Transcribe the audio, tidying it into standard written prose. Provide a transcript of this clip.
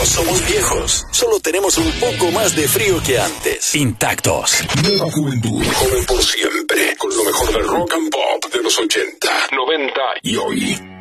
somos viejos, solo tenemos un poco más de frío que antes. Intactos. Nueva juventud, joven por siempre, con lo mejor del rock and pop de los 80, 90 y hoy.